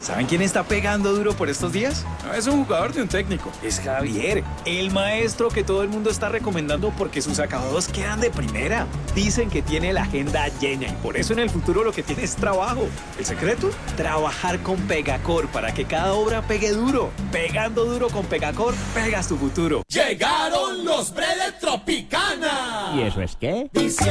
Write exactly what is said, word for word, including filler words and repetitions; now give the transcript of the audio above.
¿Saben quién está pegando duro por estos días? No es un jugador de un técnico, es Javier, el maestro que todo el mundo está recomendando porque sus acabados quedan de primera. Dicen que tiene la agenda llena y por eso en el futuro lo que tiene es trabajo. ¿El secreto? Trabajar con Pegacor para que cada obra pegue duro. Pegando duro con Pegacor, pegas tu futuro. Llegaron los Bredes Tropicana. ¿Y eso es qué?